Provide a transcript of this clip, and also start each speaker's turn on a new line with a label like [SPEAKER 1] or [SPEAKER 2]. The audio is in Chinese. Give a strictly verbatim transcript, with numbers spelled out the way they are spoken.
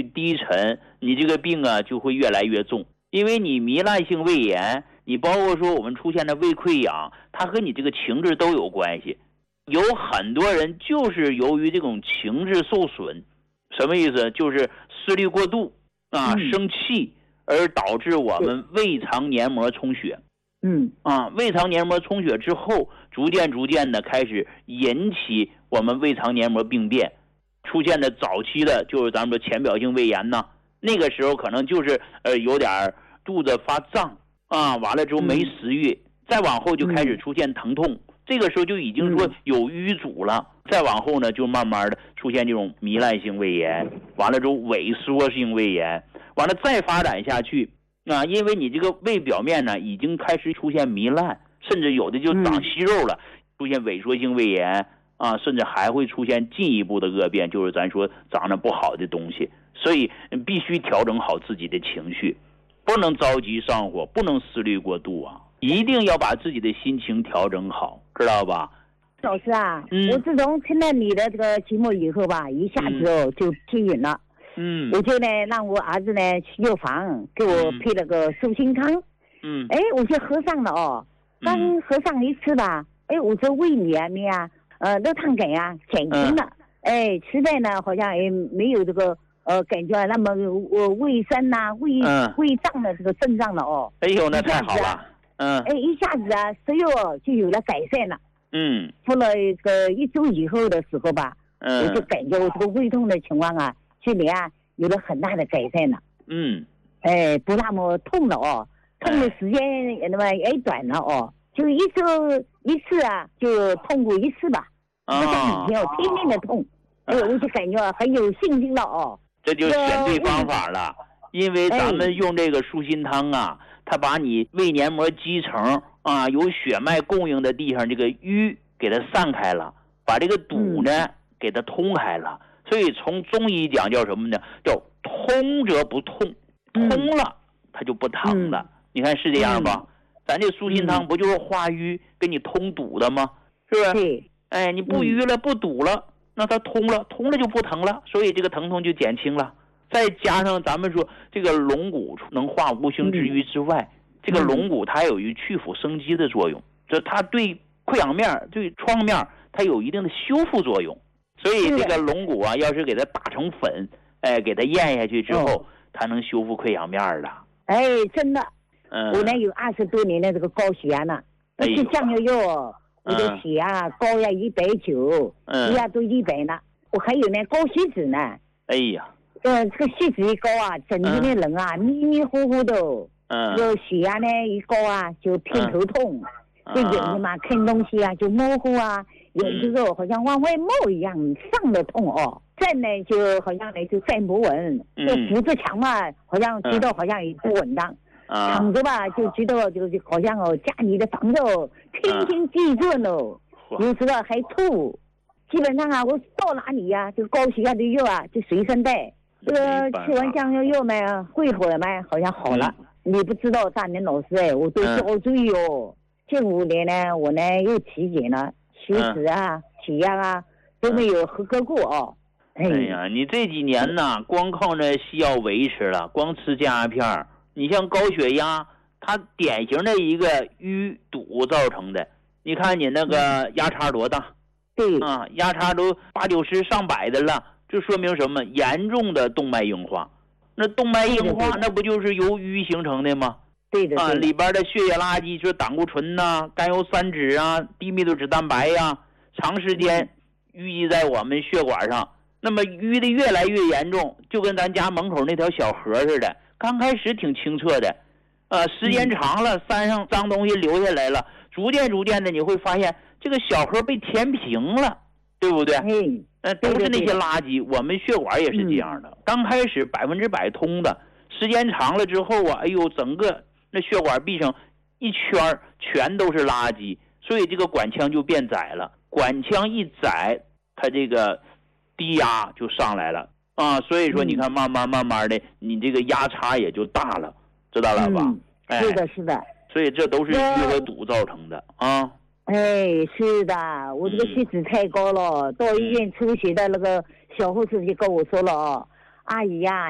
[SPEAKER 1] 绪低沉，你这个病啊就会越来越重。因为你糜烂性胃炎，你包括说我们出现的胃溃疡，它和你这个情志都有关系。有很多人就是由于这种情志受损，什么意思？就是思虑过度啊，
[SPEAKER 2] 嗯、
[SPEAKER 1] 生气，而导致我们胃肠黏膜充血。
[SPEAKER 2] 嗯
[SPEAKER 1] 啊，胃肠黏膜充血之后，逐渐逐渐的开始引起我们胃肠黏膜病变，出现的早期的就是咱们说浅表性胃炎呐，那个时候可能就是呃有点肚子发胀啊，完了之后没食欲，嗯、再往后就开始出现疼痛，嗯、这个时候就已经说有瘀阻了，嗯、再往后呢就慢慢的出现这种糜烂性胃炎，完了之后萎缩性胃炎，完了再发展下去。啊，因为你这个胃表面呢已经开始出现糜烂，甚至有的就长息肉了，嗯、出现萎缩性胃炎啊，甚至还会出现进一步的恶变，就是咱说长得不好的东西。所以必须调整好自己的情绪，不能着急上火，不能思虑过度啊，一定要把自己的心情调整好，知道吧？
[SPEAKER 2] 老师啊，
[SPEAKER 1] 嗯、
[SPEAKER 2] 我自从听了你的这个节目以后吧，一下子哦、嗯、就听瘾了。
[SPEAKER 1] 嗯，
[SPEAKER 2] 我就呢让我儿子呢去药房给我配了个舒心汤。
[SPEAKER 1] 嗯，
[SPEAKER 2] 哎，我就喝上了哦，刚喝上一次吧，哎，我这胃里面啊，呃，热烫感啊减轻了。嗯、哎，吃饭呢好像也没有这个呃感觉那么呃胃酸呐、啊、胃、嗯、胃胀的这个症状了哦。
[SPEAKER 1] 哎呦，那太好了。嗯。
[SPEAKER 2] 哎，一下子啊，食欲就有了改善了。
[SPEAKER 1] 嗯。
[SPEAKER 2] 服了一个一周以后的时候吧，
[SPEAKER 1] 嗯，
[SPEAKER 2] 我就感觉我这个胃痛的情况啊。去年啊有了很大的改善了，
[SPEAKER 1] 嗯，
[SPEAKER 2] 哎，不那么痛了哦，痛的时间也那么也短了哦，就一周一次啊，就痛过一次吧，不像以前哦，天天的痛，哎，我就感觉很有信心了哦。
[SPEAKER 1] 这就选对方法了，因为咱们用这个舒心汤啊，它把你胃黏膜基层啊有血脉供应的地方这个瘀给它散开了，把这个堵呢、嗯、给它通开了。所以从中医讲叫什么呢？叫通则不痛，通了它就不疼了。嗯、你看是这样吧？嗯、咱这舒心汤不就是化瘀给你通堵的吗？是不是？
[SPEAKER 2] 对。
[SPEAKER 1] 哎，你不瘀了，不堵了，那它通了，通了就不疼了，所以这个疼痛就减轻了。再加上咱们说这个龙骨能化无形之瘀之外，嗯、这个龙骨它有一去腐生肌的作用，就它对溃疡面、对创面它有一定的修复作用。所以这个龙骨啊，要是给它打成粉，哎，给它咽下去之后，哦、它能修复溃疡面的。
[SPEAKER 2] 哎，真的，
[SPEAKER 1] 嗯，
[SPEAKER 2] 我呢有二十多年的这个高血压呢，不吃降药药，我的血压高呀一百九，血压都一百呢。我还有呢高血脂呢。
[SPEAKER 1] 哎呀，
[SPEAKER 2] 呃，这个血脂一高啊，整天的人啊、嗯、迷迷糊糊的。
[SPEAKER 1] 嗯。
[SPEAKER 2] 这个血压呢一高啊，就偏头痛，这眼睛嘛看东西啊就模糊啊。眼睛肉好像往外冒一样，上的痛哦，站呢就好像呢就站不稳，就扶着墙嘛，好像觉得好像也不稳当，
[SPEAKER 1] 嗯、
[SPEAKER 2] 躺着吧就觉得就就好像哦家里的房子哦天天地震哦，有时候还吐，基本上啊我到哪里呀、啊，这个高血压的药啊就随身带，这个吃完降药药呢，过一会儿呢好像好了，嗯、你不知道大年老师哎，我都要注意哦，这五年呢我呢又体检了。血脂啊、血压啊都没有合格过哦。
[SPEAKER 1] 哎呀，你这几年呐，光靠那西药维持了，光吃降压片，你像高血压，它典型的一个淤堵造成的。你看你那个压差多大？
[SPEAKER 2] 对
[SPEAKER 1] 啊，压差都八九十上百的了，这说明什么？严重的动脉硬化。那动脉硬化，那不就是由淤形成的吗？
[SPEAKER 2] 对的，
[SPEAKER 1] 啊，里边的血液垃圾就是胆固醇呐、啊、甘油三酯啊、低密度脂蛋白呀、啊，长时间淤积在我们血管上，那么淤的越来越严重，就跟咱家门口那条小河似的，刚开始挺清澈的，呃，时间长了，山上脏东西留下来了，逐渐逐渐的你会发现这个小河被填平了，对不对？
[SPEAKER 2] 嗯，
[SPEAKER 1] 呃，都是那些垃圾，我们血管也是这样的，嗯、刚开始百分之百通的，时间长了之后啊，哎呦，整个那血管壁上一圈全都是垃圾，所以这个管腔就变窄了。管腔一窄，它这个低压就上来了啊。所以说，你看，慢慢慢慢的，你这个压差也就大了，知道了吧？
[SPEAKER 2] 嗯、
[SPEAKER 1] 哎，
[SPEAKER 2] 是的，是的。
[SPEAKER 1] 所以这都是淤和堵造成的啊。
[SPEAKER 2] 哎，是的，我这个血脂太高了，嗯、到医院抽血的那个小护士就跟我说了哦，阿姨呀、啊。